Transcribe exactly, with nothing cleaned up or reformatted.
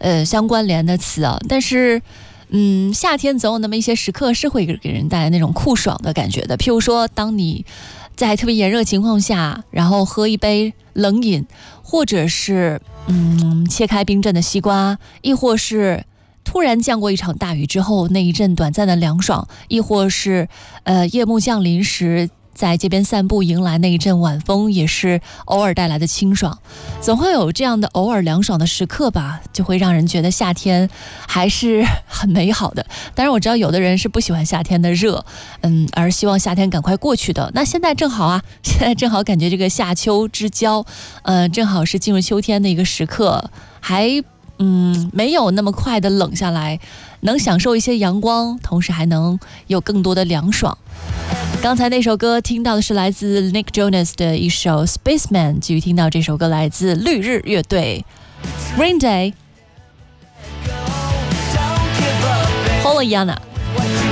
呃相关联的词啊，但是。嗯，夏天总有那么一些时刻是会给人带来那种酷爽的感觉的。譬如说，当你在特别炎热情况下，然后喝一杯冷饮，或者是嗯切开冰镇的西瓜，亦或是突然降过一场大雨之后那一阵短暂的凉爽，亦或是呃夜幕降临时在街边散步迎来那一阵晚风，也是偶尔带来的清爽。总会有这样的偶尔凉爽的时刻吧，就会让人觉得夏天还是很美好的。当然我知道有的人是不喜欢夏天的热，嗯，而希望夏天赶快过去的。那现在正好啊，现在正好感觉这个夏秋之交，呃，正好是进入秋天的一个时刻，还嗯没有那么快的冷下来，能享受一些阳光，同时还能有更多的凉爽。刚才那首歌听到的是来自 Nick Jonas 的一首 Spaceman， 继续听到这首歌来自绿日乐队 Green Day Holiana。